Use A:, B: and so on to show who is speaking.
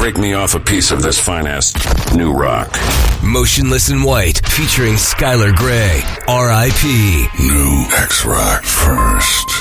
A: break me off a piece of this fine-ass new rock.
B: Motionless in White, featuring Skylar Grey, R.I.P.
A: New X-Rock first.